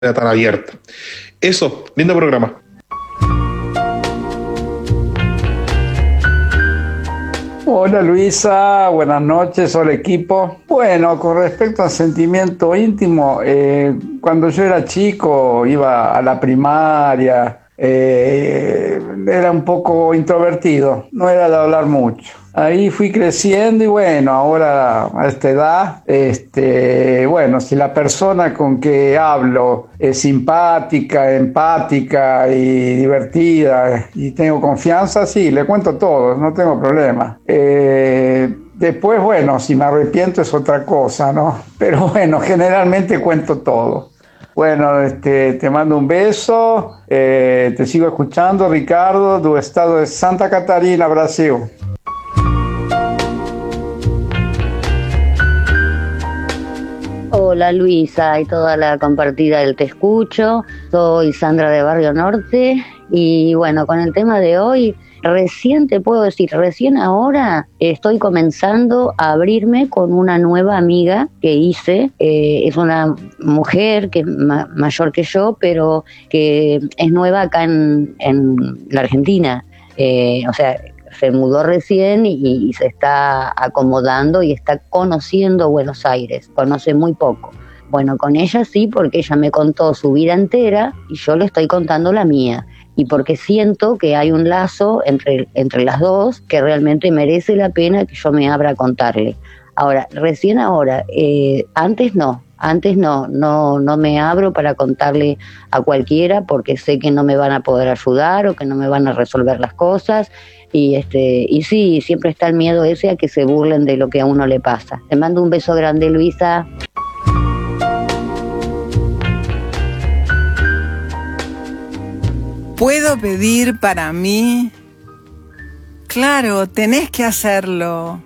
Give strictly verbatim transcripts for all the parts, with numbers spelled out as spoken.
tan abierta. Eso, lindo programa. Hola Luisa, buenas noches, hola equipo. Bueno, con respecto al sentimiento íntimo, eh, cuando yo era chico, iba a la primaria, eh, era un poco introvertido, no era de hablar mucho. Ahí fui creciendo y bueno, ahora a esta edad, este, bueno, si la persona con que hablo es simpática, empática y divertida y tengo confianza, sí, le cuento todo, no tengo problema. Eh, después, bueno, si me arrepiento es otra cosa, ¿no? Pero bueno, generalmente cuento todo. Bueno, este, te mando un beso, eh, te sigo escuchando, Ricardo, do estado de Santa Catarina, Brasil. Hola Luisa y toda la compartida del Te Escucho, soy Sandra de Barrio Norte y bueno, con el tema de hoy, recién te puedo decir, recién ahora estoy comenzando a abrirme con una nueva amiga que hice, eh, es una mujer que es ma- mayor que yo, pero que es nueva acá en, en la Argentina, eh, o sea, se mudó recién y, y se está acomodando y está conociendo Buenos Aires, conoce muy poco. Bueno, con ella sí, porque ella me contó su vida entera y yo le estoy contando la mía. Y porque siento que hay un lazo entre, entre las dos que realmente merece la pena que yo me abra a contarle. Ahora, recién ahora, eh, antes no, antes no, no, no me abro para contarle a cualquiera porque sé que no me van a poder ayudar o que no me van a resolver las cosas. Y este y sí, siempre está el miedo ese a que se burlen de lo que a uno le pasa. Te mando un beso grande, Luisa. ¿Puedo pedir para mí? Claro, tenés que hacerlo.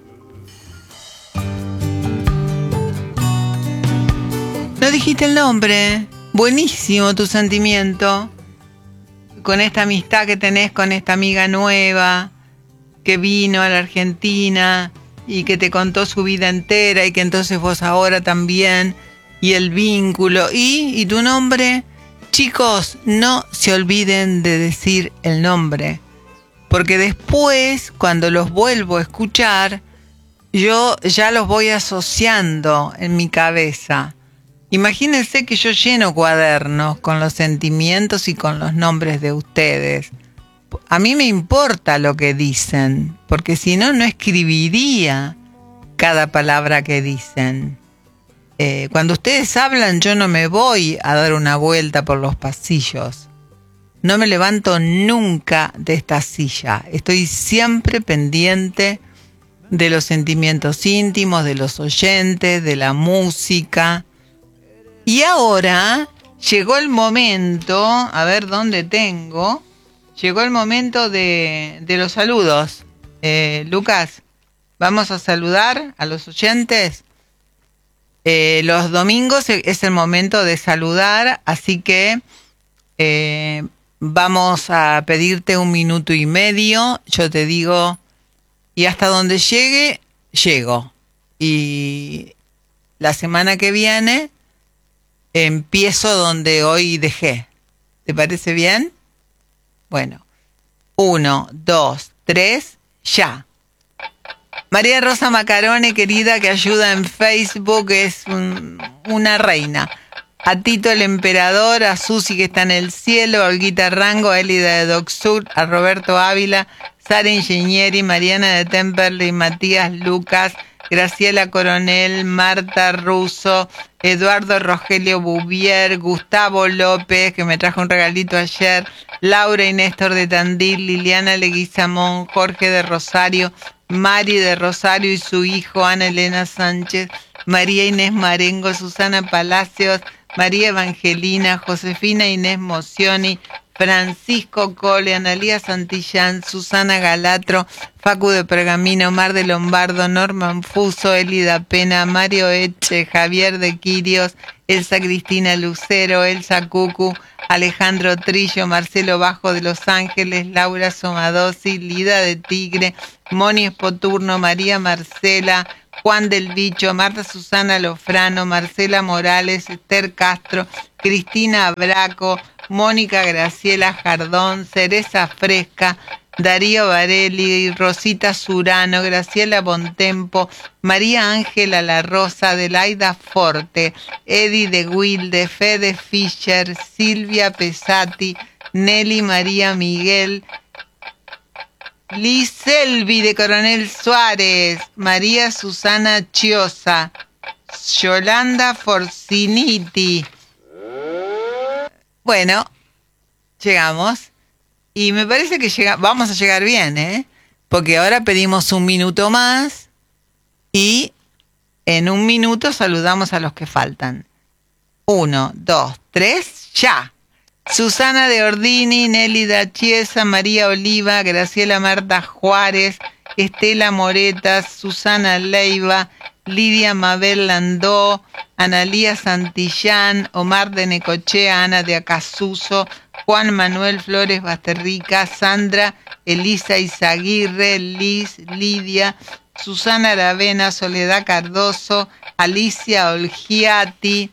No dijiste el nombre. Buenísimo tu sentimiento. Con esta amistad que tenés con esta amiga nueva que vino a la Argentina y que te contó su vida entera y que entonces vos ahora también, y el vínculo y, y tu nombre. Chicos, no se olviden de decir el nombre, porque después cuando los vuelvo a escuchar yo ya los voy asociando en mi cabeza. Imagínense que yo lleno cuadernos con los sentimientos y con los nombres de ustedes. A mí me importa lo que dicen, porque si no, no escribiría cada palabra que dicen. Eh, cuando ustedes hablan, yo no me voy a dar una vuelta por los pasillos. No me levanto nunca de esta silla. Estoy siempre pendiente de los sentimientos íntimos, de los oyentes, de la música. Y ahora llegó el momento, a ver dónde tengo... Llegó el momento de, de los saludos. Eh, Lucas, vamos a saludar a los oyentes. Eh, los domingos es el momento de saludar, así que eh, vamos a pedirte un minuto y medio. Yo te digo, y hasta donde llegue, llego. Y la semana que viene empiezo donde hoy dejé. ¿Te parece bien? Bueno, uno, dos, tres, ya. María Rosa Macarone, querida, que ayuda en Facebook, es un, una reina. A Tito el Emperador, a Susi que está en el cielo, a Olguita Rango, a Elida de Docsur, a Roberto Ávila, Sara Ingenieri, Mariana de Temperley, Matías Lucas, Graciela Coronel, Marta Russo, Eduardo Rogelio Bouvier, Gustavo López, que me trajo un regalito ayer, Laura y Néstor de Tandil, Liliana Leguizamón, Jorge de Rosario, Mari de Rosario y su hijo, Ana Elena Sánchez, María Inés Marengo, Susana Palacios, María Evangelina, Josefina Inés Mocioni, Francisco Cole, Analía Santillán, Susana Galatro, Facu de Pergamino, Mar de Lombardo, Norman Fuso, Elida Pena, Mario Eche, Javier de Quirios, Elsa Cristina Lucero, Elsa Cucu, Alejandro Trillo, Marcelo Bajo de Los Ángeles, Laura Somadosi, Lida de Tigre, Moni Espoturno, María Marcela, Juan del Bicho, Marta Susana Lofrano, Marcela Morales, Esther Castro, Cristina Abraco, Mónica Graciela Jardón, Cereza Fresca, Darío Varelli, Rosita Surano, Graciela Bontempo, María Ángela La Rosa, Adelaida Forte, Eddie de Wilde, Fede Fischer, Silvia Pesati, Nelly María Miguel, Liz Selvi de Coronel Suárez, María Susana Chiosa, Yolanda Forciniti. Bueno, llegamos. Y me parece que llega, vamos a llegar bien, ¿eh? Porque ahora pedimos un minuto más y en un minuto saludamos a los que faltan. Uno, dos, tres, ya. Susana de Ordini, Nelly Dachiesa, María Oliva, Graciela Marta Juárez, Estela Moretas, Susana Leiva, Lidia Mabel Landó, Analía Santillán, Omar de Necochea, Ana de Acasuso, Juan Manuel Flores Basterrica, Sandra, Elisa Izaguirre, Liz, Lidia, Susana Aravena, Soledad Cardoso, Alicia Olgiati,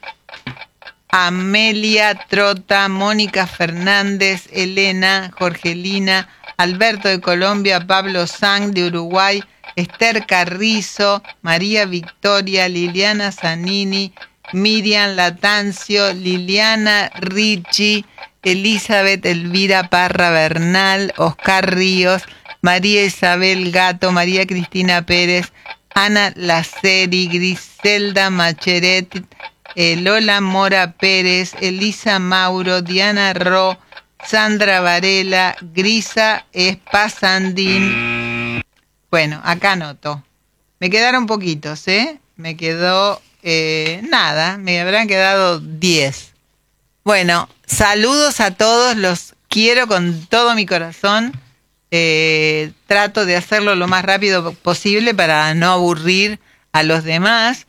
Amelia Trota, Mónica Fernández, Elena, Jorgelina, Alberto de Colombia, Pablo Sang de Uruguay, Esther Carrizo, María Victoria, Liliana Zanini, Miriam Latancio, Liliana Ricci, Elizabeth Elvira Parra Bernal, Oscar Ríos, María Isabel Gato, María Cristina Pérez, Ana Laceri, Griselda Macheret, eh, Lola Mora Pérez, Elisa Mauro, Diana Ro, Sandra Varela, Grisa Espasandín. Bueno, acá anoto. Me quedaron poquitos, ¿eh? Me quedó eh, nada, me habrán quedado diez. Bueno, saludos a todos, los quiero con todo mi corazón. Eh, trato de hacerlo lo más rápido posible para no aburrir a los demás.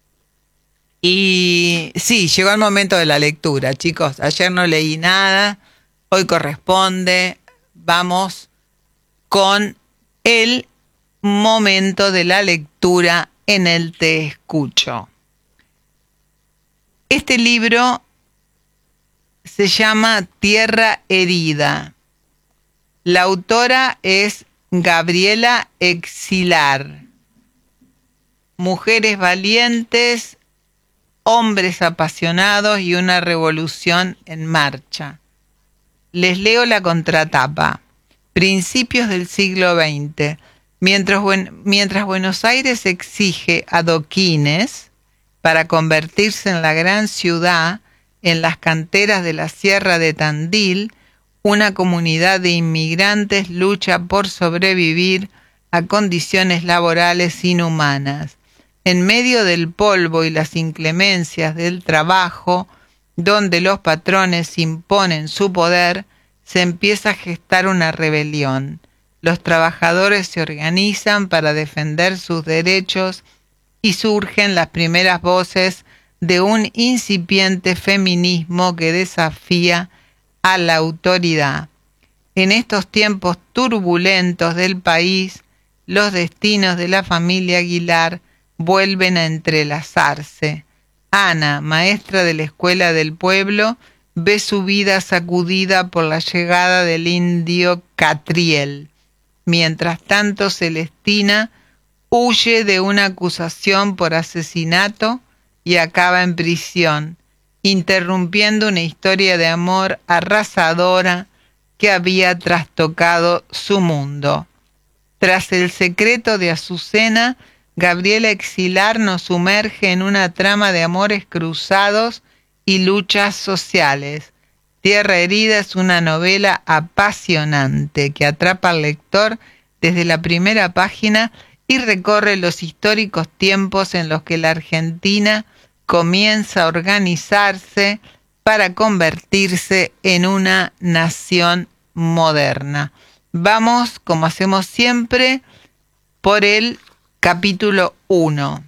Y sí, llegó el momento de la lectura, chicos. Ayer no leí nada, hoy corresponde. Vamos con el momento de la lectura en el Te Escucho. Este libro se llama Tierra Herida. La autora es Gabriela Exilar. Mujeres valientes, hombres apasionados y una revolución en marcha. Les leo la contratapa. Principios del siglo veinte. Mientras, buen, mientras Buenos Aires exige adoquines para convertirse en la gran ciudad, en las canteras de la Sierra de Tandil, una comunidad de inmigrantes lucha por sobrevivir a condiciones laborales inhumanas. En medio del polvo y las inclemencias del trabajo, donde los patrones imponen su poder, se empieza a gestar una rebelión. Los trabajadores se organizan para defender sus derechos y surgen las primeras voces de un incipiente feminismo que desafía a la autoridad. En estos tiempos turbulentos del país, los destinos de la familia Aguilar vuelven a entrelazarse. Ana, maestra de la escuela del pueblo, ve su vida sacudida por la llegada del indio Catriel. Mientras tanto, Celestina huye de una acusación por asesinato y acaba en prisión, interrumpiendo una historia de amor arrasadora que había trastocado su mundo. Tras El secreto de Azucena, Gabriela Exilar nos sumerge en una trama de amores cruzados y luchas sociales. Tierra Herida es una novela apasionante que atrapa al lector desde la primera página y recorre los históricos tiempos en los que la Argentina comienza a organizarse para convertirse en una nación moderna. Vamos, como hacemos siempre, por el capítulo uno.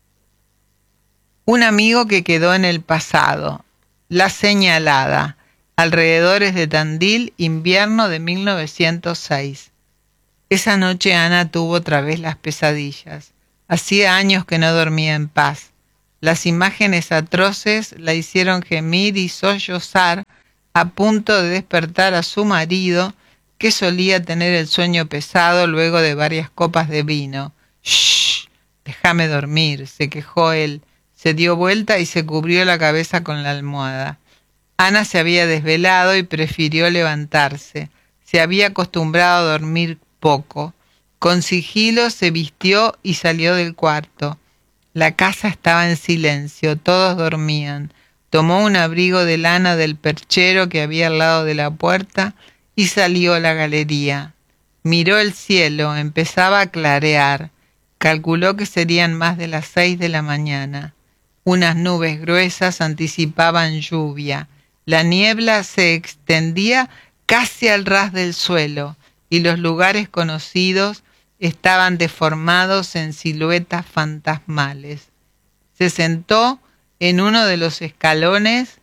Un amigo que quedó en el pasado. La señalada. Alrededores de Tandil, invierno de mil novecientos seis. Esa noche Ana tuvo otra vez las pesadillas. Hacía años que no dormía en paz. Las imágenes atroces la hicieron gemir y sollozar, a punto de despertar a su marido, que solía tener el sueño pesado luego de varias copas de vino. «Shh, déjame dormir», se quejó él. Se dio vuelta y se cubrió la cabeza con la almohada. Ana se había desvelado y prefirió levantarse. Se había acostumbrado a dormir poco. Con sigilo se vistió y salió del cuarto. La casa estaba en silencio, todos dormían. Tomó un abrigo de lana del perchero que había al lado de la puerta y salió a la galería. Miró el cielo, empezaba a clarear. Calculó que serían más de las seis de la mañana. Unas nubes gruesas anticipaban lluvia. La niebla se extendía casi al ras del suelo y los lugares conocidos estaban deformados en siluetas fantasmales. Se sentó en uno de los escalones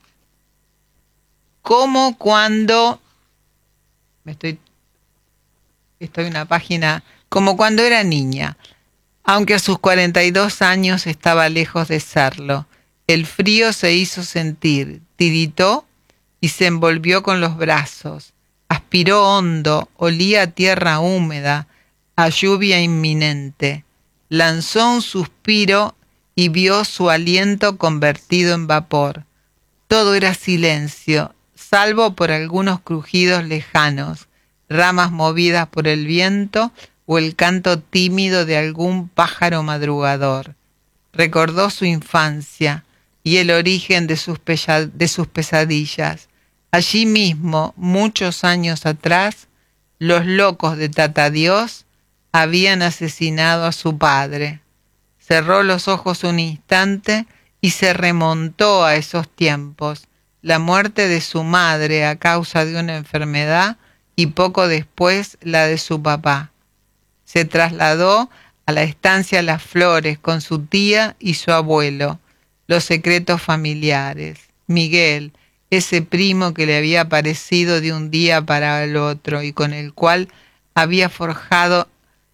como cuando... Me estoy... Estoy en una página... Como cuando era niña, aunque a sus cuarenta y dos años estaba lejos de serlo. El frío se hizo sentir, tiritó y se envolvió con los brazos. Aspiró hondo, olía a tierra húmeda, a lluvia inminente. Lanzó un suspiro y vio su aliento convertido en vapor. Todo era silencio, salvo por algunos crujidos lejanos, ramas movidas por el viento o el canto tímido de algún pájaro madrugador. Recordó su infancia y el origen de sus, pesa- de sus pesadillas. Allí mismo, muchos años atrás, los locos de Tatadios habían asesinado a su padre. Cerró los ojos un instante y se remontó a esos tiempos, la muerte de su madre a causa de una enfermedad y poco después la de su papá. Se trasladó a la estancia Las Flores con su tía y su abuelo, los secretos familiares. Miguel, ese primo que le había aparecido de un día para el otro y con el cual había forjado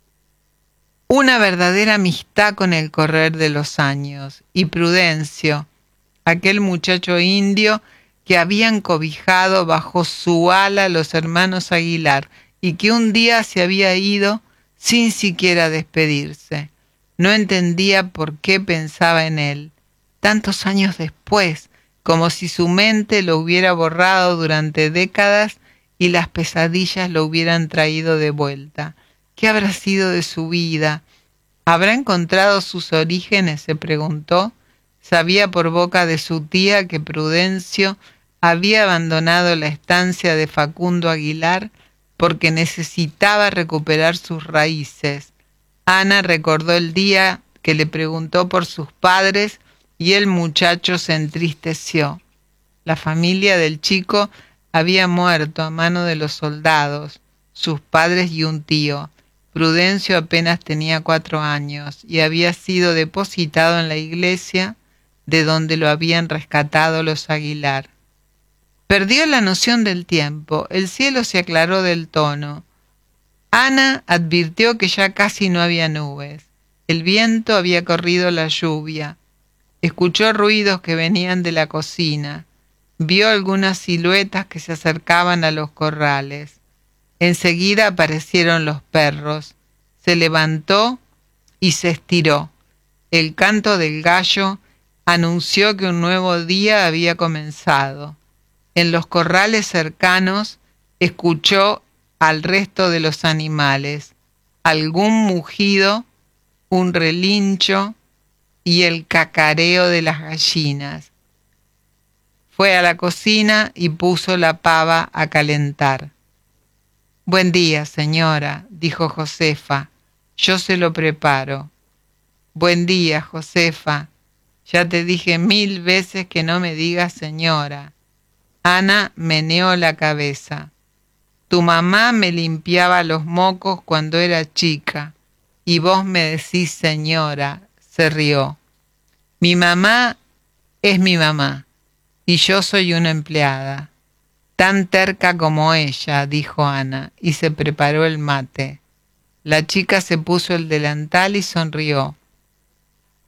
una verdadera amistad con el correr de los años. Y Prudencio, aquel muchacho indio que habían cobijado bajo su ala los hermanos Aguilar y que un día se había ido sin siquiera despedirse. No entendía por qué pensaba en él, tantos años después, como si su mente lo hubiera borrado durante décadas y las pesadillas lo hubieran traído de vuelta. ¿Qué habrá sido de su vida? ¿Habrá encontrado sus orígenes?, se preguntó. Sabía por boca de su tía que Prudencio había abandonado la estancia de Facundo Aguilar porque necesitaba recuperar sus raíces. Ana recordó el día que le preguntó por sus padres y el muchacho se entristeció. La familia del chico había muerto a mano de los soldados, sus padres y un tío. Prudencio apenas tenía cuatro años y había sido depositado en la iglesia de donde lo habían rescatado los Aguilar. Perdió la noción del tiempo, el cielo se aclaró del tono. Ana advirtió que ya casi no había nubes. El viento había corrido la lluvia. Escuchó ruidos que venían de la cocina. Vio algunas siluetas que se acercaban a los corrales. Enseguida aparecieron los perros. Se levantó y se estiró. El canto del gallo anunció que un nuevo día había comenzado. En los corrales cercanos escuchó al resto de los animales, algún mugido, un relincho y el cacareo de las gallinas. Fue a la cocina y puso la pava a calentar. «Buen día, señora», dijo Josefa, «yo se lo preparo». «Buen día, Josefa, ya te dije mil veces que no me digas señora». Ana meneó la cabeza. «Tu mamá me limpiaba los mocos cuando era chica y vos me decís señora», se rió. «Mi mamá es mi mamá y yo soy una empleada». «Tan terca como ella», dijo Ana, y se preparó el mate. La chica se puso el delantal y sonrió.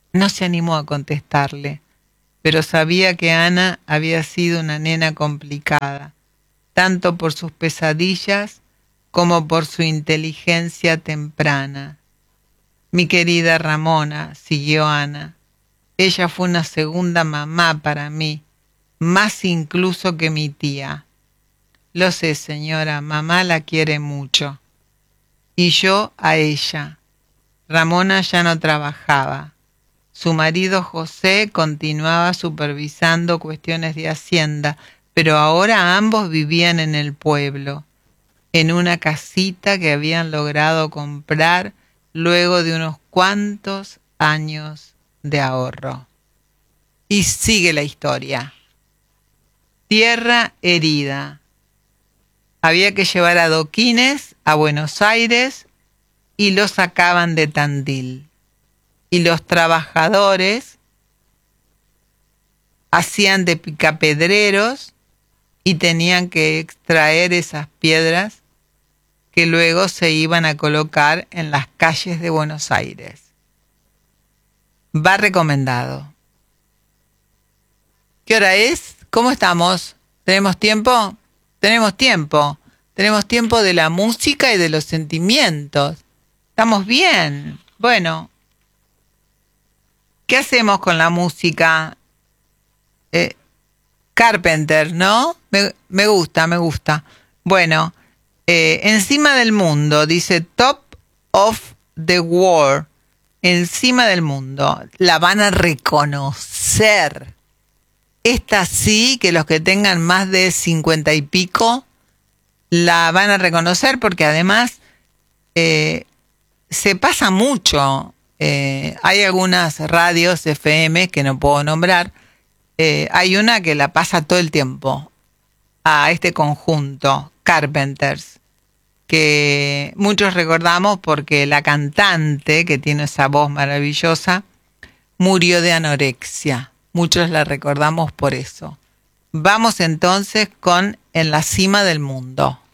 No se animó a contestarle, pero sabía que Ana había sido una nena complicada, tanto por sus pesadillas como por su inteligencia temprana. Mi querida Ramona, siguió Ana, ella fue una segunda mamá para mí, más incluso que mi tía. Lo sé, señora, mamá la quiere mucho. Y yo a ella. Ramona ya no trabajaba. Su marido José continuaba supervisando cuestiones de hacienda, pero ahora ambos vivían en el pueblo, en una casita que habían logrado comprar luego de unos cuantos años de ahorro. Y sigue la historia. Tierra herida. Había que llevar adoquines a Buenos Aires y los sacaban de Tandil. Y los trabajadores hacían de picapedreros y tenían que extraer esas piedras que luego se iban a colocar en las calles de Buenos Aires. Va recomendado. ¿Qué hora es? ¿Cómo estamos? ¿Tenemos tiempo? Tenemos tiempo. Tenemos tiempo de la música y de los sentimientos. ¿Estamos bien? Bueno. ¿Qué hacemos con la música? Eh, Carpenter, ¿no? Me, me gusta, me gusta. Bueno, eh, Encima del Mundo, dice Top of the World. Encima del Mundo. La van a reconocer. Esta sí, que los que tengan más de cincuenta y pico la van a reconocer porque además eh, se pasa mucho. Eh, hay algunas radios F M que no puedo nombrar. Eh, hay una que la pasa todo el tiempo a este conjunto, Carpenters, que muchos recordamos porque la cantante, que tiene esa voz maravillosa, murió de anorexia. Muchos la recordamos por eso. Vamos entonces con En la cima del mundo.